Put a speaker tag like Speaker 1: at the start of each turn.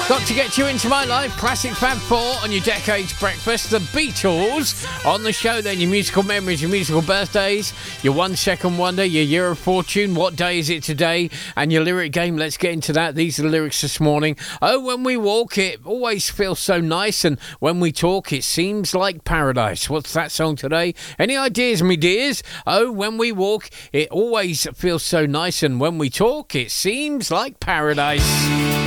Speaker 1: Got to get you into my life. Classic Fab 4 on your Decades Breakfast. The Beatles on the show then. Your musical memories, your musical birthdays, your 1 second wonder, your year of fortune. What day is it today? And your lyric game. Let's get into that. These are the lyrics this morning. Oh, when we walk, it always feels so nice. And when we talk, it seems like paradise. What's that song today? Any ideas, me dears? Oh, when we walk, it always feels so nice. And when we talk, it seems like paradise.